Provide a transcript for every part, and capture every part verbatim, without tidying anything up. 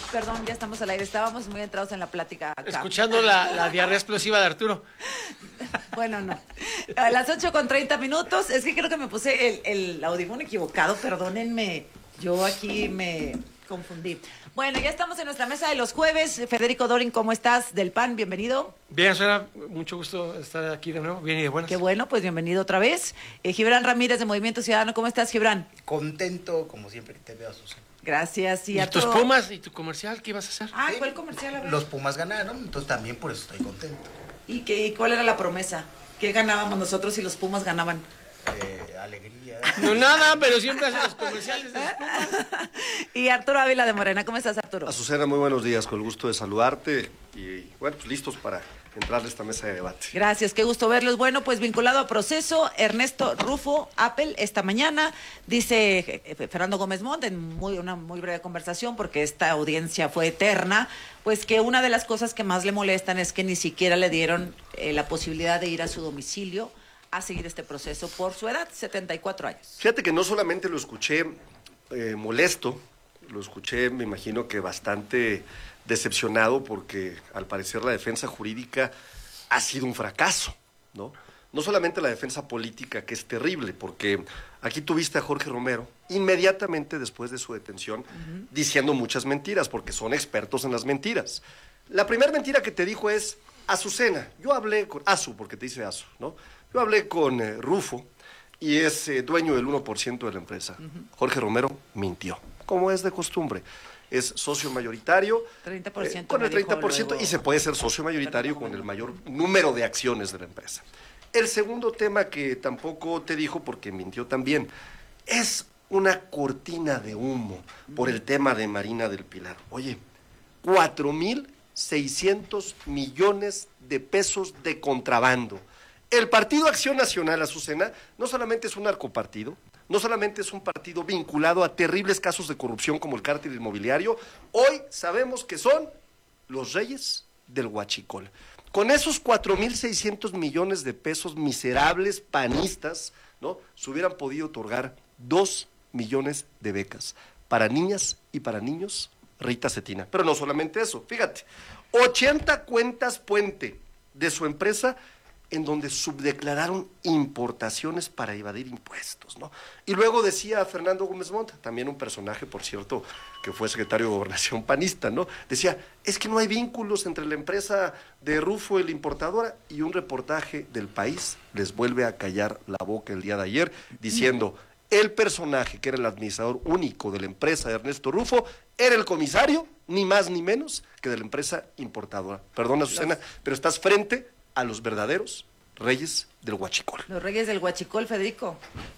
Perdón, ya estamos al aire. Estábamos muy entrados en la plática acá. Escuchando la, la diarrea explosiva de Arturo. Bueno, no. A las ocho con treinta minutos. Es que creo que me puse el, el audífono equivocado. Perdónenme. Yo aquí me confundí. Bueno, ya estamos en nuestra mesa de los jueves. Federico Dorin, ¿cómo estás? Del P A N, bienvenido. Bien, suena mucho gusto estar aquí de nuevo. Bien y de buenas. Qué bueno, pues bienvenido otra vez. Eh, Gibran Ramírez de Movimiento Ciudadano, ¿cómo estás, Gibran? Contento, como siempre que te veo, Susana. Gracias. ¿Y, ¿Y tus todo? Pumas y tu comercial qué ibas a hacer? Ah, ¿cuál comercial? A ver. Los Pumas ganaron, entonces también por eso estoy contento. ¿Y, qué, y cuál era la promesa? ¿Qué ganábamos nosotros si los Pumas ganaban? Eh, alegría. No, nada, pero siempre hacen los comerciales de los Pumas. Y Arturo Ávila de Morena, ¿cómo estás, Arturo? Azucena, muy buenos días, con el gusto de saludarte y bueno, pues listos para entrar a esta mesa de debate. Gracias, qué gusto verlos. Bueno, pues vinculado a proceso, Ernesto Rufo, Apple, esta mañana, dice Fernando Gómez Montt, en muy, una muy breve conversación, porque esta audiencia fue eterna, pues que una de las cosas que más le molestan es que ni siquiera le dieron eh, la posibilidad de ir a su domicilio a seguir este proceso por su edad, setenta y cuatro años. Fíjate que no solamente lo escuché eh, molesto, lo escuché, me imagino que bastante decepcionado, porque al parecer la defensa jurídica ha sido un fracaso, ¿no? No solamente la defensa política, que es terrible, porque aquí tuviste a Jorge Romero, inmediatamente después de su detención, uh-huh. diciendo muchas mentiras, porque son expertos en las mentiras. La primera mentira que te dijo es, Azucena, yo hablé con, Azu, porque te dice Azu, ¿no? Yo hablé con eh, Rufo, y es eh, dueño del uno por ciento de la empresa. Uh-huh. Jorge Romero mintió, como es de costumbre. Es socio mayoritario treinta por ciento eh, con el treinta por ciento luego, y se puede ser socio mayoritario con el mayor número de acciones de la empresa. El segundo tema que tampoco te dijo, porque mintió también, es una cortina de humo por el tema de Marina del Pilar. Oye, cuatro mil seiscientos millones de pesos de contrabando. El Partido Acción Nacional, Azucena, no solamente es un narcopartido, no solamente es un partido vinculado a terribles casos de corrupción como el cártel inmobiliario, hoy sabemos que son los reyes del huachicol. Con esos cuatro mil seiscientos millones de pesos miserables panistas, ¿no? Se hubieran podido otorgar dos millones de becas para niñas y para niños Rita Cetina. Pero no solamente eso, fíjate, ochenta cuentas puente de su empresa en donde subdeclararon importaciones para evadir impuestos, ¿no? Y luego decía Fernando Gómez Montt, también un personaje, por cierto, que fue secretario de Gobernación panista, ¿no? Decía, es que no hay vínculos entre la empresa de Rufo y la importadora, y un reportaje del País les vuelve a callar la boca el día de ayer, diciendo, el personaje que era el administrador único de la empresa de Ernesto Rufo, era el comisario, ni más ni menos, que de la empresa importadora. Perdona, Azucena, pero estás frente a los verdaderos reyes del huachicol. Los reyes del huachicol, Federico.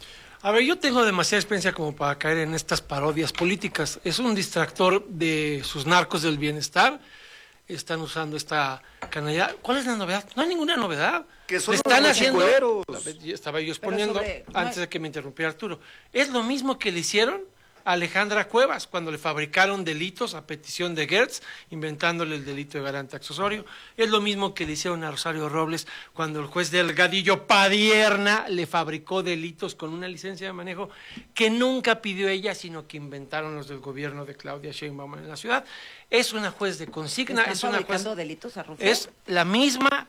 A ver, yo tengo demasiada experiencia como para caer en estas parodias políticas. Es un distractor de sus narcos del bienestar. Están usando esta canalla. ¿Cuál es la novedad? No hay ninguna novedad. Que son Le están los haciendo. huachicoleros. Estaba yo exponiendo sobre, antes no hay... de que me interrumpiera Arturo. Es lo mismo que le hicieron a Alejandra Cuevas cuando le fabricaron delitos a petición de Gertz, inventándole el delito de garante accesorio. Es lo mismo que le hicieron a Rosario Robles cuando el juez Delgadillo Padierna le fabricó delitos con una licencia de manejo que nunca pidió ella, sino que inventaron los del gobierno de Claudia Sheinbaum en la ciudad. Es una juez de consigna, ¿Están es una juez, delitos a Rufo? es la misma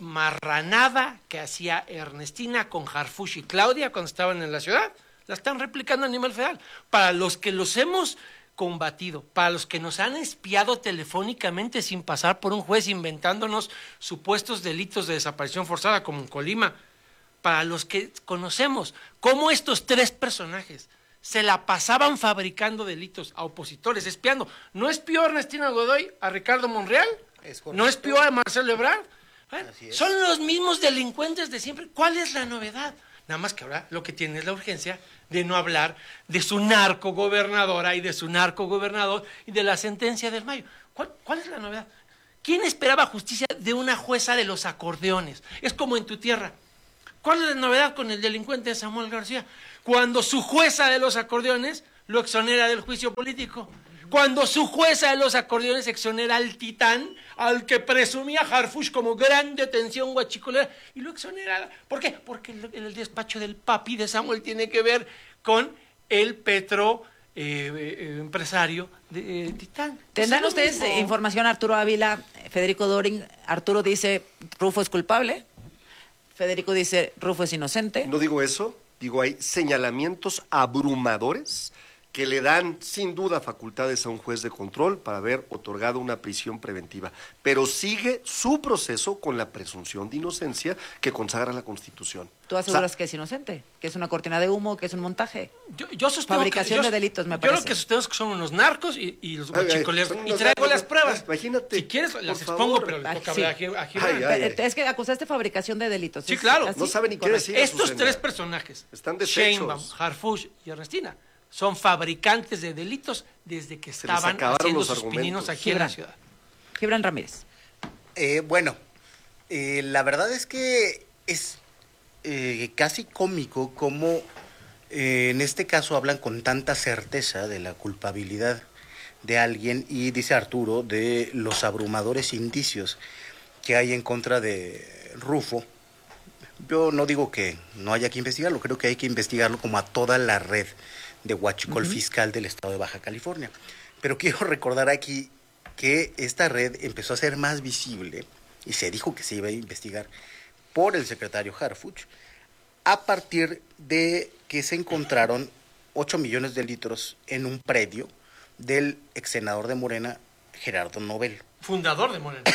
marranada que hacía Ernestina con Harfuch y Claudia cuando estaban en la ciudad. La están replicando a nivel federal. Para los que los hemos combatido, para los que nos han espiado telefónicamente sin pasar por un juez, inventándonos supuestos delitos de desaparición forzada, como en Colima, para los que conocemos cómo estos tres personajes se la pasaban fabricando delitos a opositores, espiando. ¿No espió a Ernestina Godoy a Ricardo Monreal? Es ¿No espió a Marcelo Ebrard? Bueno, Así es. son los mismos delincuentes de siempre. ¿Cuál es la novedad? Nada más que ahora lo que tiene es la urgencia de no hablar de su narcogobernadora y de su narcogobernador y de la sentencia del mayo. ¿Cuál, cuál es la novedad? ¿Quién esperaba justicia de una jueza de los acordeones? Es como en tu tierra. ¿Cuál es la novedad con el delincuente Samuel García? Cuando su jueza de los acordeones lo exonera del juicio político. Cuando su jueza de los acordeones exonera al titán, al que presumía Harfuch como gran detención guachicolera, y lo exonera. ¿Por qué? Porque el, el despacho del papi de Samuel tiene que ver con el petro eh, eh, empresario de eh, Titán. ¿Tendrán Pues es lo ustedes mismo. información, Arturo Ávila, Federico Doring? Arturo dice, Rufo es culpable. Federico dice, Rufo es inocente. No digo eso, digo hay señalamientos abrumadores que le dan sin duda facultades a un juez de control para haber otorgado una prisión preventiva, pero sigue su proceso con la presunción de inocencia que consagra la Constitución. Tú aseguras O sea, que es inocente, que es una cortina de humo, que es un montaje. Yo, yo sostengo Fabricación que, yo, de delitos, me Yo parece. lo que sostengo es que son unos narcos y, y los Ay, ay, guachicoleros. son Y unos traigo narcos, las pruebas. imagínate, Si quieres, por las favor. expongo, pero le Ah, toca sí. hablar a Gil- a Gibran. Ay, ay. Es que acusaste fabricación de delitos. Sí, ¿es claro. así? No saben ni qué Correcto. decir. Estos Azucena. tres personajes, Están deshechos. Sheinbaum, Harfuch y Ernestina, son fabricantes de delitos desde que Se les estaban acabaron haciendo los sus argumentos. pininos aquí en la Gibran. ciudad. Gibran Ramírez. Eh, bueno, eh, la verdad es que es eh, casi cómico cómo eh, en este caso hablan con tanta certeza de la culpabilidad de alguien y dice Arturo de los abrumadores indicios que hay en contra de Rufo. Yo no digo que no haya que investigarlo, creo que hay que investigarlo como a toda la red de huachicol uh-huh. fiscal del estado de Baja California. Pero quiero recordar aquí que esta red empezó a ser más visible y se dijo que se iba a investigar por el secretario Harfuch a partir de que se encontraron ocho millones de litros en un predio del ex senador de Morena, Gerardo Novelo. Fundador de Morena.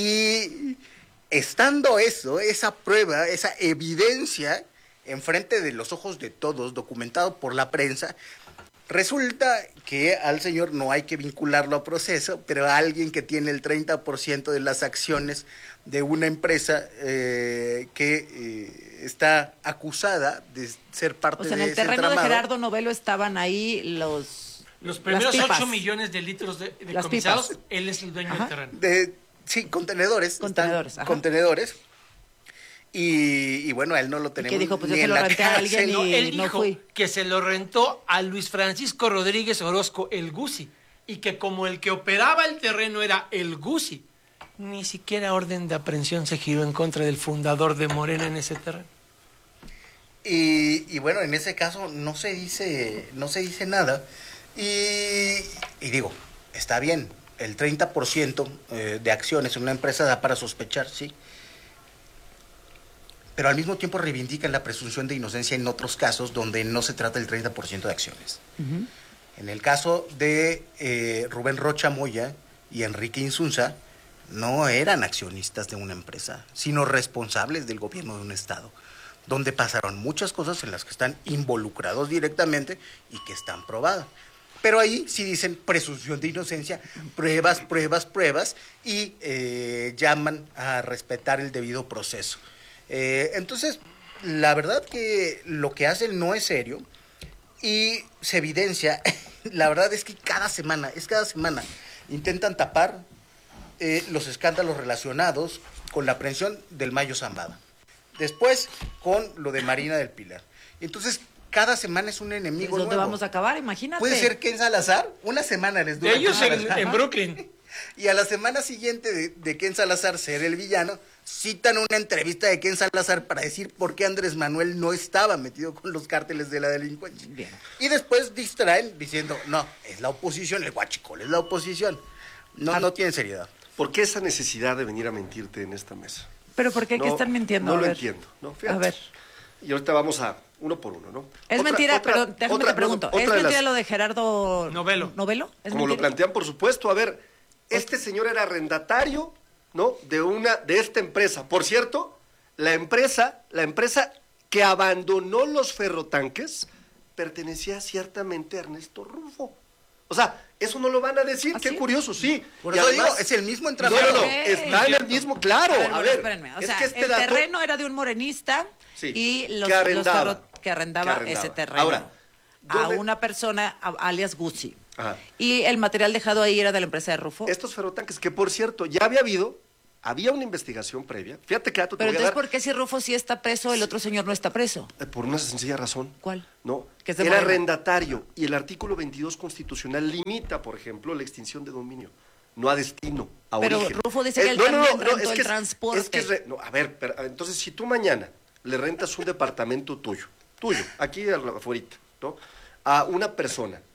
Y estando eso, esa prueba, esa evidencia enfrente de los ojos de todos, documentado por la prensa, resulta que al señor no hay que vincularlo a proceso, pero a alguien que tiene el treinta por ciento de las acciones de una empresa eh, que eh, está acusada de ser parte O sea, en de el ese terreno de entramado. Gerardo Novelo estaban ahí los... Los primeros las pipas. ocho millones de litros de, de Las comisados, pipas. él es el dueño Ajá. del terreno. De, sí, contenedores. Contenedores, están ajá. contenedores. Y, y bueno, a él no lo tenemos que dijo, pues ni yo se en lo la renté a alguien cárcel, y- ¿no? Él no dijo fui. que se lo rentó a Luis Francisco Rodríguez Orozco, el Gusi, y que como el que operaba el terreno era el Gusi, ni siquiera orden de aprehensión se giró en contra del fundador de Morena en ese terreno. Y, y bueno, en ese caso no se dice, no se dice nada. Y, y digo, está bien, el treinta por ciento eh, de acciones en una empresa da para sospechar, sí. Pero al mismo tiempo reivindican la presunción de inocencia en otros casos donde no se trata del treinta por ciento de acciones. Ujú. En el caso de eh, Rubén Rocha Moya y Enrique Insunza, no eran accionistas de una empresa, sino responsables del gobierno de un estado, donde pasaron muchas cosas en las que están involucrados directamente y que están probadas. Pero ahí sí dicen presunción de inocencia, pruebas, pruebas, pruebas, y eh, llaman a respetar el debido proceso. Eh, entonces, la verdad que lo que hacen no es serio y se evidencia, la verdad es que cada semana, es cada semana, intentan tapar eh, los escándalos relacionados con la aprehensión del Mayo Zambada. Después, con lo de Marina del Pilar. Entonces, cada semana es un enemigo Pues, ¿dónde nuevo. vamos a acabar? Imagínate. Puede ser Ken Salazar, una semana les dura. Ellos Ken en, Salazar. en Brooklyn. Y a la semana siguiente de, de Ken Salazar ser el villano, citan una entrevista de Ken Salazar para decir por qué Andrés Manuel no estaba metido con los cárteles de la delincuencia. Bien. Y después distraen diciendo, no, es la oposición, el huachicol es la oposición. No, no tienen seriedad. ¿Por qué esa necesidad de venir a mentirte en esta mesa? ¿Pero por qué? ¿Qué No, están mintiendo? No A lo ver. entiendo. ¿no? A Fíjate. ver. Y ahorita vamos a uno por uno, ¿no? Es Otra- mentira, otra- pero déjame otra- te pregunto. no, ¿Es otra de mentira las- lo de Gerardo Novelo. ¿Novelo? ¿Es Como lo mentira? plantean, por supuesto. A ver, este señor era arrendatario, ¿no? De una, de esta empresa. Por cierto, la empresa, la empresa que abandonó los ferrotanques pertenecía ciertamente a Ernesto Rufo. O sea, eso no lo van a decir. ¿Ah, Qué sí? curioso, sí. Por Y eso además- digo, es el mismo No, entramado. no, no, Ok. está en el mismo, claro. A ver, A bueno, ver, espérenme. O es sea, que este el dato- terreno era de un morenista Sí, y los, que arrendaba, los ferro- que arrendaba, que arrendaba. ese terreno Ahora, a ¿dónde- una persona a- alias Gucci. Ajá. Y el material dejado ahí era de la empresa de Rufo. Estos ferrotanques, que por cierto, ya había habido, había una investigación previa. Fíjate que dato te Pero voy a entonces, dar. ¿por qué si Rufo sí está preso, el otro señor no está preso? Eh, Por una sencilla razón. ¿Cuál? No, Que es de era Morena. arrendatario y el artículo veintidós constitucional limita, por ejemplo, la extinción de dominio, no a destino, a Pero origen. Rufo dice que él no, no, no, también no, rentó es el que es- transporte. es que es re- no, a ver, pero, entonces si tú mañana le rentas un departamento tuyo, tuyo, aquí afuera, ¿no? A una persona, ¿no?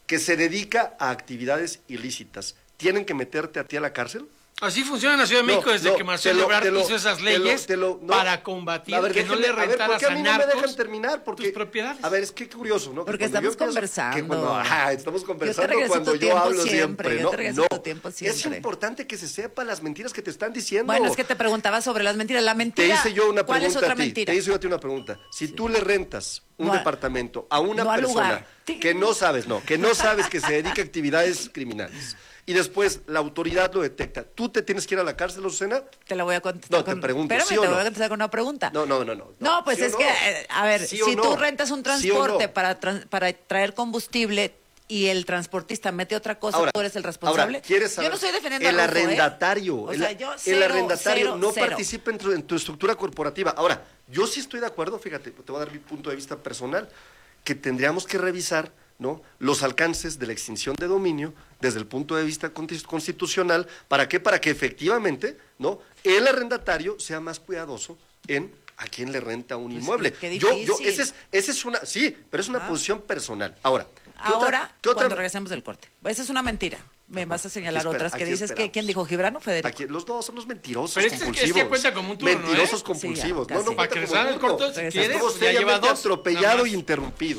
que se dedica a actividades ilícitas, ¿tienen que meterte a ti a la cárcel? Así funciona en la Ciudad de No, México desde no, que Marcelo te lo- Ebrard te lo- hizo esas te lo- leyes te lo- no. para combatir A ver, que no déjenme- le a ver, rentaras ¿por qué a mí no me narcos dejan terminar? Porque, tus propiedades. A ver, es que curioso, ¿no? Que Porque cuando yo estamos pienso- que conversando. cuando, ajá, estamos Yo te conversando regreso cuando tu yo tiempo hablo siempre, siempre, yo ¿no? te regreso No, tu tiempo es siempre. importante que se sepa las mentiras que te están diciendo. Bueno, es que te preguntaba sobre las mentiras. La Te mentira. hice yo una ¿Cuál pregunta es otra a ti. mentira? Te hice yo a ti una pregunta. Si tú le rentas un No a- departamento a una no al persona lugar. que no sabes, no, que no sabes que se dedica a actividades criminales y después la autoridad lo detecta, ¿tú te tienes que ir a la cárcel, Azucena? Te la voy a contestar. No, te con- pregunto, Espérame, ¿sí o te no? voy a contestar con una pregunta. No, no, no, no. No, pues ¿Sí o es no? que, eh, a ver, ¿Sí o si no? tú rentas un ¿Sí o transporte no? para, tran- para traer combustible y el transportista mete otra cosa, Ahora, tú eres el responsable. ahora, ¿quieres saber? Yo no estoy defendiendo el a Rufo, ¿eh? arrendatario, O el, sea, yo el cero, arrendatario cero, no cero. participa en tu, en tu estructura corporativa. Ahora, yo sí estoy de acuerdo, fíjate, te voy a dar mi punto de vista personal, que tendríamos que revisar, ¿no?, los alcances de la extinción de dominio desde el punto de vista consti- constitucional. ¿Para qué? Para que efectivamente, ¿no?, el arrendatario sea más cuidadoso en a quién le renta un Pues, inmueble. qué yo, yo, difícil. ese es, ese es una, sí, pero es una Ah. posición personal. Ahora, ¿qué otra- Ahora, qué otra- cuando regresemos del corte. Esa es una mentira. Me vas a señalar Aquí espera- otras que aquí dices que esperamos. ¿quién dijo? ¿Gibran o Federico? Aquí, los dos son los mentirosos Pero este es que- compulsivos. este cuenta como un turno, Mentirosos ¿eh? compulsivos. Sí, ya, no, no casi. Para cuenta que como salga el turno. corto, si Regresamos. quieres, Estuvo ya lleva seriamente dos. atropellado nada e más. interrumpido.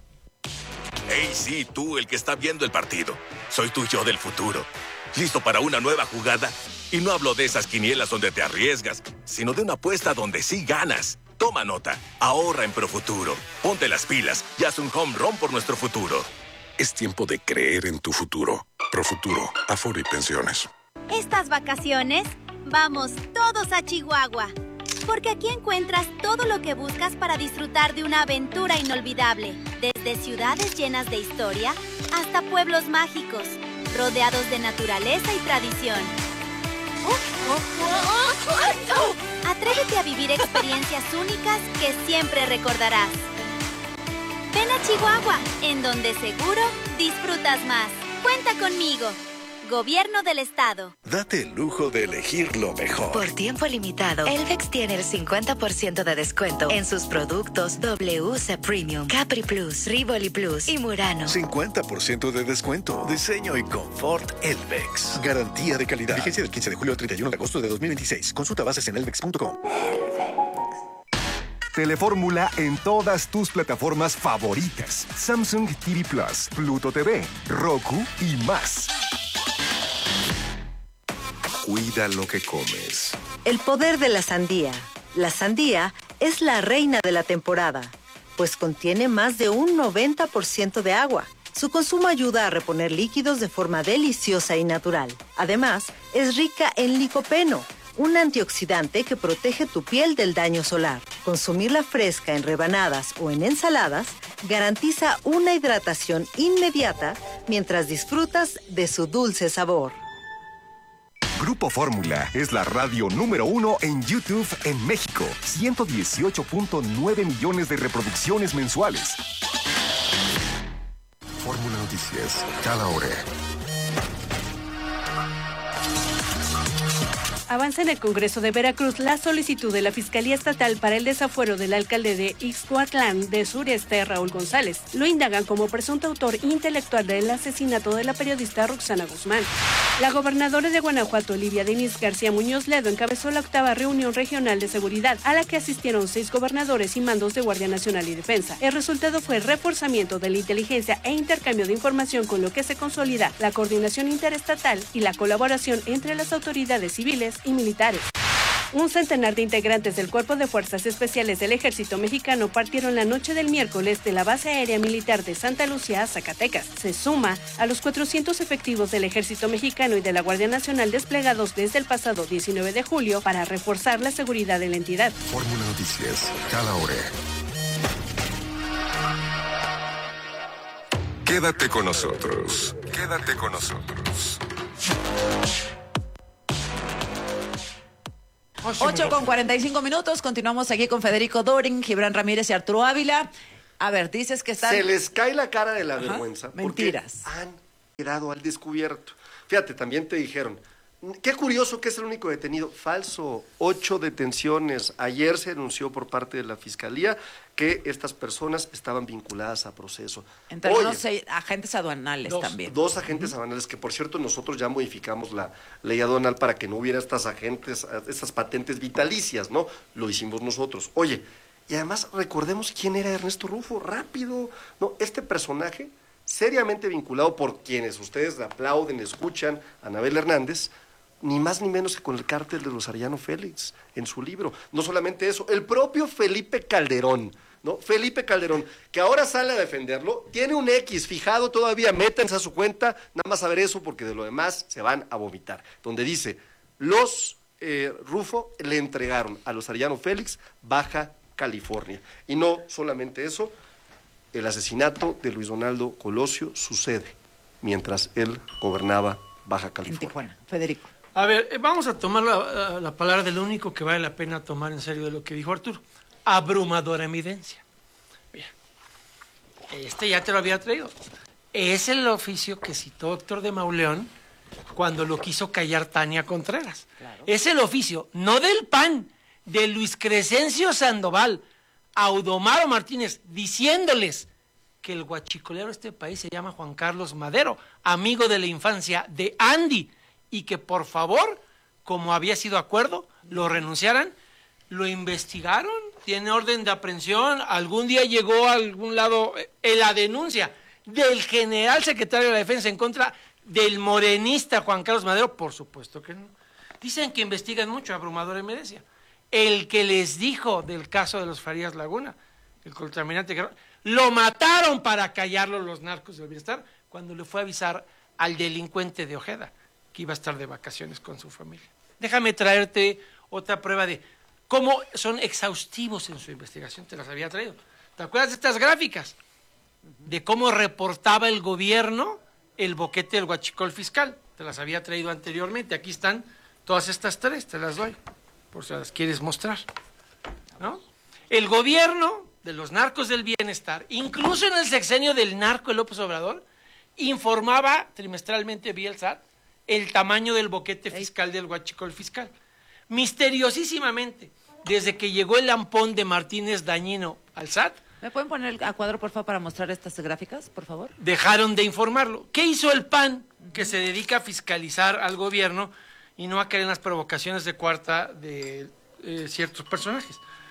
Hey, sí, tú, el que está viendo el partido. Soy tu yo del futuro. ¿Listo para una nueva jugada? Y no hablo de esas quinielas donde te arriesgas, sino de una apuesta donde sí ganas. Toma nota. Ahorra en Profuturo. Ponte las pilas y haz un home run por nuestro futuro. Es tiempo de creer en tu futuro. Profuturo, Afore y Pensiones. Estas vacaciones, vamos todos a Chihuahua. Porque aquí encuentras todo lo que buscas para disfrutar de una aventura inolvidable. Desde ciudades llenas de historia hasta pueblos mágicos, rodeados de naturaleza y tradición. Atrévete a vivir experiencias únicas que siempre recordarás. Ven a Chihuahua, en donde seguro disfrutas más. Cuenta conmigo. Gobierno del Estado. Date el lujo de elegir lo mejor. Por tiempo limitado, Elvex tiene el cincuenta por ciento de descuento en sus productos W C Premium, Capri Plus, Rivoli Plus y Murano. cincuenta por ciento de descuento. Diseño y confort Elvex. Garantía de calidad. Vigencia del quince de julio al treinta y uno de agosto de dos mil veintiséis. Consulta bases en elvex punto com. Telefórmula en todas tus plataformas favoritas. Samsung T V Plus, Pluto T V, Roku y más. Cuida lo que comes. El poder de la sandía. La sandía es la reina de la temporada, pues contiene más de un noventa por ciento de agua. Su consumo ayuda a reponer líquidos de forma deliciosa y natural. Además, es rica en licopeno, un antioxidante que protege tu piel del daño solar. Consumirla fresca en rebanadas o en ensaladas garantiza una hidratación inmediata mientras disfrutas de su dulce sabor. Grupo Fórmula es la radio número uno en YouTube en México. ciento dieciocho punto nueve millones de reproducciones mensuales. Fórmula Noticias, cada hora. Avanza en el Congreso de Veracruz la solicitud de la Fiscalía Estatal para el desafuero del alcalde de Ixcuatlán de Sureste, Raúl González. Lo indagan como presunto autor intelectual del asesinato de la periodista Roxana Guzmán. La gobernadora de Guanajuato, Olivia Denise García Muñoz Ledo, encabezó la octava reunión regional de seguridad, a la que asistieron seis gobernadores y mandos de Guardia Nacional y Defensa. El resultado fue el reforzamiento de la inteligencia e intercambio de información, con lo que se consolida la coordinación interestatal y la colaboración entre las autoridades civiles y militares. Un centenar de integrantes del Cuerpo de Fuerzas Especiales del Ejército Mexicano partieron la noche del miércoles de la Base Aérea Militar de Santa Lucía a Zacatecas. Se suma a los cuatrocientos efectivos del Ejército Mexicano y de la Guardia Nacional desplegados desde el pasado diecinueve de julio para reforzar la seguridad de la entidad. Fórmula Noticias, cada hora. Quédate con nosotros. Quédate con nosotros. ocho con cuarenta y cinco minutos, continuamos aquí con Federico Dorin, Gibran Ramírez y Arturo Ávila. A ver, dices que están... Se les cae la cara de la Ajá, vergüenza. mentiras. Porque han quedado al descubierto. Fíjate, también te dijeron, Qué curioso que es el único detenido. Falso. Ocho detenciones. Ayer se anunció por parte de la Fiscalía que estas personas estaban vinculadas a proceso. Entre Oye, unos seis agentes aduanales dos, también. Dos agentes aduanales, que por cierto nosotros ya modificamos la ley aduanal para que no hubiera estas agentes, estas patentes vitalicias, ¿no? Lo hicimos nosotros. Oye, y además recordemos quién era Ernesto Rufo, rápido, ¿no? Este personaje seriamente vinculado por quienes ustedes aplauden, escuchan, a Anabel Hernández, ni más ni menos que con el cártel de los Arellano Félix, en su libro. No solamente eso, el propio Felipe Calderón, ¿no? Felipe Calderón, que ahora sale a defenderlo, tiene un X fijado todavía, métanse a su cuenta, nada más a ver eso, porque de lo demás se van a vomitar, donde dice, los eh, Rufo le entregaron a los Arellano Félix Baja California. Y no solamente eso, el asesinato de Luis Donaldo Colosio sucede mientras él gobernaba Baja California. En Tijuana. Federico. A ver, vamos a tomar la, la palabra de lo único que vale la pena tomar en serio de lo que dijo Arturo. Abrumadora evidencia. Mira, este ya te lo había traído. Es el oficio que citó Héctor de Mauleón cuando lo quiso callar Tania Contreras. Claro. Es el oficio, no del P A N, de Luis Crescencio Sandoval, Audomaro Martínez, diciéndoles que el guachicolero de este país se llama Juan Carlos Madero, amigo de la infancia de Andy, y que por favor, como había sido acuerdo, lo renunciaran. Lo investigaron, tiene orden de aprehensión, algún día llegó a algún lado en la denuncia del general secretario de la Defensa en contra del morenista Juan Carlos Madero. Por supuesto que no. Dicen que investigan mucho, abrumadora evidencia. El que les dijo del caso de los Farías Laguna, el contaminante, que lo mataron para callarlo los narcos del bienestar cuando le fue a avisar al delincuente de Ojeda que iba a estar de vacaciones con su familia. Déjame traerte otra prueba de cómo son exhaustivos en su investigación. Te las había traído. ¿Te acuerdas de estas gráficas? De cómo reportaba el gobierno el boquete del huachicol fiscal. Te las había traído anteriormente. Aquí están todas estas tres, te las doy, por si las quieres mostrar, ¿no? El gobierno de los narcos del bienestar, incluso en el sexenio del narco de López Obrador, informaba trimestralmente vía el S A T el tamaño del boquete fiscal del huachicol fiscal. Misteriosísimamente, desde que llegó el lampón de Martínez Dañino al S A T, ¿me pueden poner a cuadro, por favor, para mostrar estas gráficas, por favor? Dejaron de informarlo. ¿Qué hizo el P A N, que se dedica a fiscalizar al gobierno y no a caer en las provocaciones de cuarta de eh, ciertos personajes?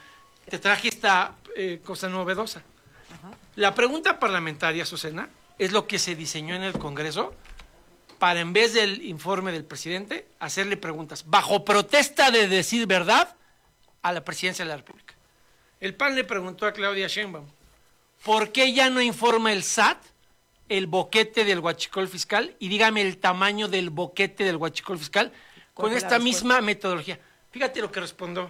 Te traje esta eh, cosa novedosa. Ajá. La pregunta parlamentaria, Susana, es lo que se diseñó en el Congreso para, en vez del informe del presidente, hacerle preguntas bajo protesta de decir verdad a la presidencia de la República. El P A N le preguntó a Claudia Sheinbaum, ¿por qué ya no informa el S A T el boquete del huachicol fiscal? Y dígame el tamaño del boquete del huachicol fiscal con esta misma metodología. Fíjate lo que respondió.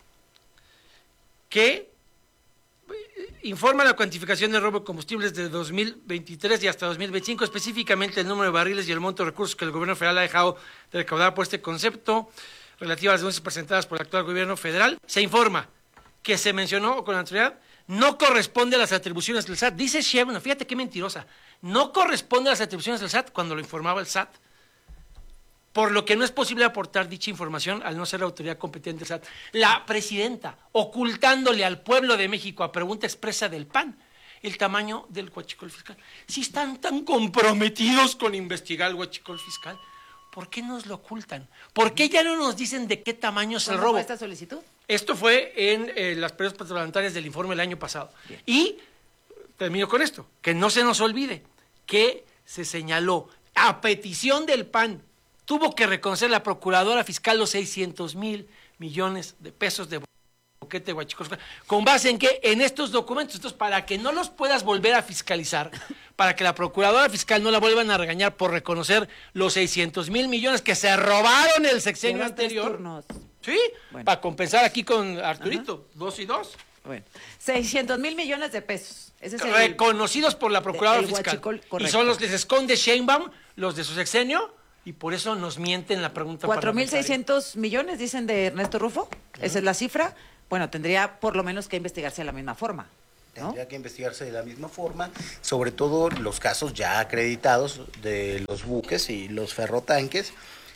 Que informa la cuantificación del robo de combustibles de dos mil veintitrés y hasta dos mil veinticinco, específicamente el número de barriles y el monto de recursos que el gobierno federal ha dejado de recaudar por este concepto, relativo a las denuncias presentadas por el actual gobierno federal. Se informa que se mencionó con anterioridad, no corresponde a las atribuciones del S A T. Dice Sheinbaum, fíjate qué mentirosa, no corresponde a las atribuciones del S A T cuando lo informaba el S A T, por lo que no es posible aportar dicha información al no ser la autoridad competente del S A T. La presidenta, ocultándole al pueblo de México a pregunta expresa del P A N el tamaño del huachicol fiscal. Si están tan comprometidos con investigar el huachicol fiscal, ¿por qué nos lo ocultan? ¿Por qué ya no nos dicen de qué tamaño es el robo? ¿Fue esta solicitud? Esto fue en eh, las periodos parlamentarias del informe del año pasado. Bien. Y termino con esto, que no se nos olvide que se señaló a petición del P A N, tuvo que reconocer la procuradora fiscal los seiscientos mil millones de pesos de boquete de huachicol fiscal. ¿Con base en qué? En estos documentos. Entonces, para que no los puedas volver a fiscalizar, para que la procuradora fiscal no la vuelvan a regañar por reconocer los seiscientos mil millones que se robaron el sexenio anterior. Sí, bueno, para compensar aquí con Arturito, ajá, dos y dos. Bueno, seiscientos mil millones de pesos. Ese es el, reconocidos por la procuradora fiscal. Huachicol, y son los que les esconde Sheinbaum, los de su sexenio, y por eso nos mienten la pregunta. cuatro mil seiscientos millones, dicen, de Ernesto Rufo. Uh-huh. Esa es la cifra. Bueno, tendría por lo menos que investigarse de la misma forma, ¿no? Tendría que investigarse de la misma forma, sobre todo los casos ya acreditados de los buques y los ferrotanques,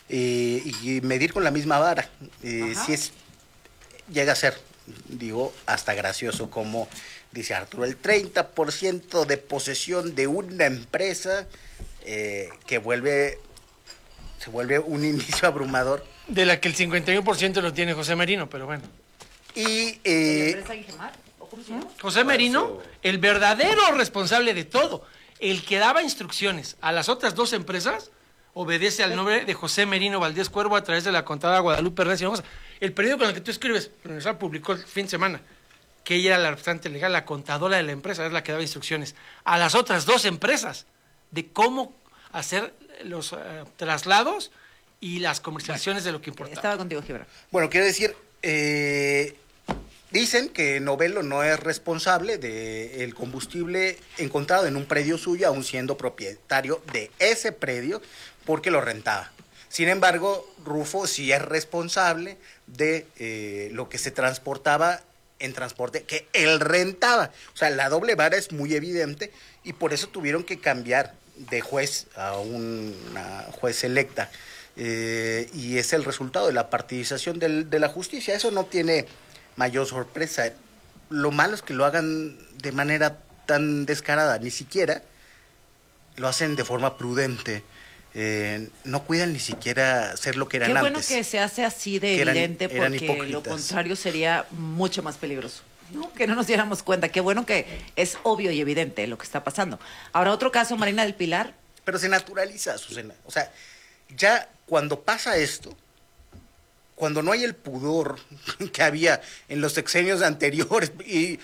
eh, y medir con la misma vara. Eh, si es, llega a ser, digo, hasta gracioso como dice Arturo, el treinta por ciento de posesión de una empresa eh, que vuelve, se vuelve un indicio abrumador. De la que el cincuenta y uno por ciento lo tiene José Merino, pero bueno. Y... Eh, ¿La empresa Ingemar? ¿O cómo se llama? José Merino, el verdadero responsable de todo, el que daba instrucciones a las otras dos empresas, obedece al nombre de José Merino Valdés Cuervo a través de la contadora Guadalupe Hernández. El periódico con el que tú escribes, el Universal publicó el fin de semana, que ella era la representante legal, la contadora de la empresa, es la que daba instrucciones a las otras dos empresas de cómo hacer los uh, traslados y las comercializaciones de lo que importaba. Estaba contigo, Gibran. Bueno, quiero decir, eh, dicen que Novelo no es responsable del combustible encontrado en un predio suyo, aun siendo propietario de ese predio, porque lo rentaba. Sin embargo, Rufo sí es responsable de eh, lo que se transportaba en transporte que él rentaba. O sea, la doble vara es muy evidente y por eso tuvieron que cambiar de juez a una juez electa. Eh, y es el resultado de la partidización del, de la justicia. Eso no tiene mayor sorpresa. Lo malo es que lo hagan de manera tan descarada. Ni siquiera lo hacen de forma prudente. Eh, no cuidan ni siquiera ser lo que eran Qué bueno antes. que se hace así de eran, evidente, eran porque hipócritas. lo contrario sería mucho más peligroso, ¿no? Que no nos diéramos cuenta. Qué bueno que es obvio y evidente lo que está pasando. Ahora, otro caso, Marina del Pilar. Pero se naturaliza, Azucena. O sea, ya cuando pasa esto, cuando no hay el pudor que había en los sexenios anteriores y,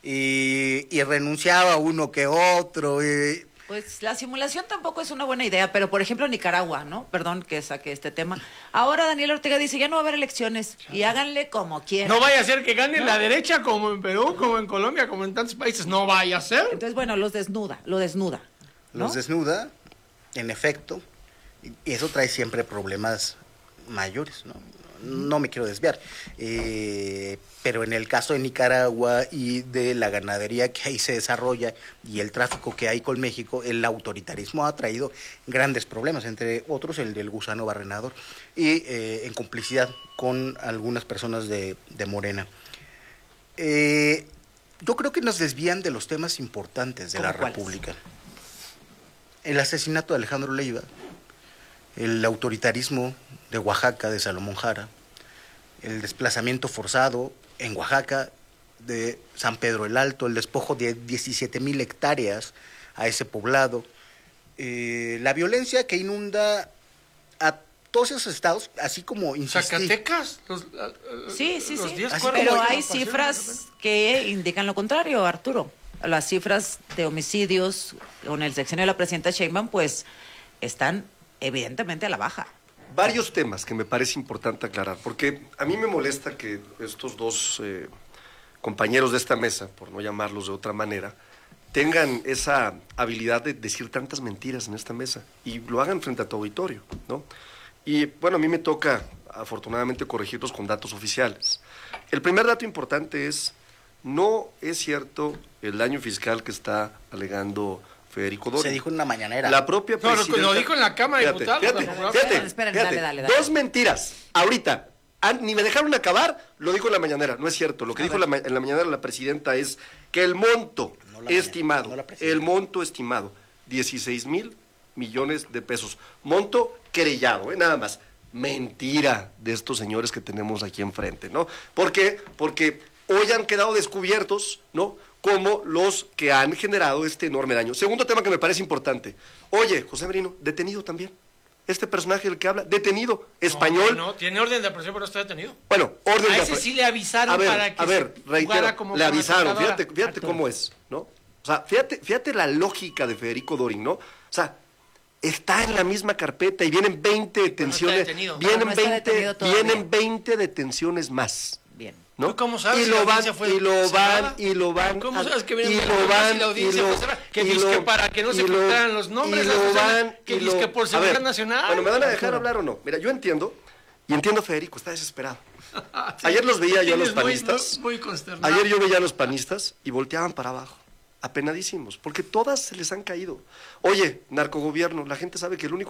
y, y renunciaba uno que otro... Y, Pues la simulación tampoco es una buena idea, pero por ejemplo Nicaragua, ¿no? Perdón que saque este tema. Ahora Daniel Ortega dice, ya no va a haber elecciones y háganle como quieran. No vaya a ser que gane no. la derecha como en Perú, como en Colombia, como en tantos países. No vaya a ser. Entonces, bueno, los desnuda, lo desnuda, ¿no? Los desnuda, en efecto, y eso trae siempre problemas mayores, ¿no? No me quiero desviar, eh, pero en el caso de Nicaragua y de la ganadería que ahí se desarrolla y el tráfico que hay con México, el autoritarismo ha traído grandes problemas, entre otros el del gusano barrenador, y eh, en complicidad con algunas personas de, de Morena. Eh, yo creo que nos desvían de los temas importantes de la República. El asesinato de Alejandro Leiva, el autoritarismo de Oaxaca, de Salomón Jara, el desplazamiento forzado en Oaxaca de San Pedro el Alto, el despojo de diecisiete mil hectáreas a ese poblado, eh, la violencia que inunda a todos esos estados, así como insistí. ¿Zacatecas? Los, uh, sí, sí, los sí. diez Pero hay cifras que indican lo contrario, Arturo. Las cifras de homicidios con el sexenio de la presidenta Sheinbaum, pues, están evidentemente a la baja. Varios temas que me parece importante aclarar, porque a mí me molesta que estos dos eh, compañeros de esta mesa, por no llamarlos de otra manera, tengan esa habilidad de decir tantas mentiras en esta mesa y lo hagan frente a tu auditorio, ¿no? Y bueno, a mí me toca afortunadamente corregirlos con datos oficiales. El primer dato importante es, no es cierto el daño fiscal que está alegando Federico Doring. Se dijo en una mañanera. La propia presidenta... No, lo dijo en la Cámara de Diputados. Fíjate, fíjate, fíjate, esperen, fíjate, dale, dale, dale. Dos mentiras, ahorita. Ah, ni me dejaron acabar, lo dijo en la mañanera. No es cierto. Lo que A dijo la, en la mañanera la presidenta es que el monto no la estimado, mañana, no el monto estimado, dieciséis mil millones de pesos. Monto querellado, ¿eh? Nada más. Mentira de estos señores que tenemos aquí enfrente, ¿no? ¿Por qué? Porque hoy han quedado descubiertos, ¿no?, como los que han generado este enorme daño. Segundo tema que me parece importante. Oye, José Merino, detenido también. Este personaje del que habla, detenido, español. No, no, tiene orden de aprehensión, pero está detenido. Bueno, orden a de ese sí le avisaron a ver, para que a ver, se reitero, como le avisaron, fíjate, fíjate Arturo. cómo es, ¿no? O sea, fíjate, fíjate la lógica de Federico Doring, ¿no? O sea, está en la misma carpeta y vienen veinte detenciones, detenido. vienen, No, no está veinte, detenido todavía. vienen veinte detenciones más. Bien. ¿No? ¿Tú cómo sabes y si lo la van, audiencia fue y lo cerrada? van, y lo van, ¿Cómo a- sabes que y vienen lo van, si la audiencia y lo- fue cerrada? Que y disque lo- para que no se y lo- filtraran los nombres, y las lo personas, van, que y lo- disque por a seguridad ver, nacional. Bueno, ¿me van a dejar hablar o no? Mira, yo entiendo, y entiendo a Federico, está desesperado. Ayer los veía yo a los Tienes muy- panistas, muy consternado. ayer yo veía a los panistas y volteaban para abajo, apenadísimos, porque todas se les han caído. Oye, narcogobierno, la gente sabe que el único